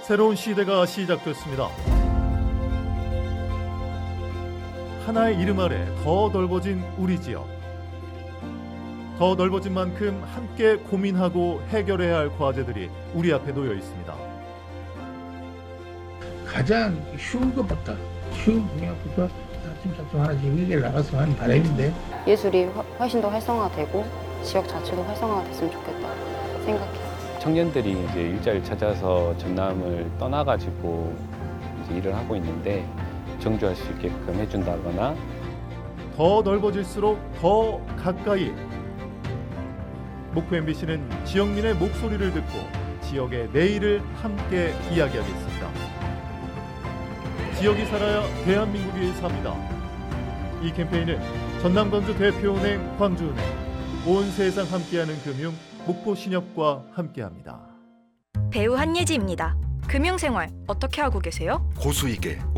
새로운 시대가 시작됐습니다. 하나의 이름 아래 더 넓어진 우리 지역. 더 넓어진 만큼 함께 고민하고 해결해야 할 과제들이 우리 앞에 놓여 있습니다. 가장 쉬운 것부터 쉬운 분야부터 차츰차츰 하나씩 해결 나갔으면 하는 바람인데 예술이 훨씬 더 활성화되고 지역 자체도 활성화가 됐으면 좋겠다 생각해요. 청년들이 이제 일자리를 찾아서 전남을 떠나가지고 이제 일을 하고 있는데 정주할 수 있게끔 해준다거나 더 넓어질수록 더 가까이. 목포 MBC는 지역민의 목소리를 듣고 지역의 내일을 함께 이야기하겠습니다. 지역이 살아야 대한민국이 삽니다. 이 캠페인은 전남광주 대표은행, 광주은행, 온 세상 함께하는 금융, 목포신협과 함께합니다. 배우 한예지입니다. 금융생활 어떻게 하고 계세요? 고수익에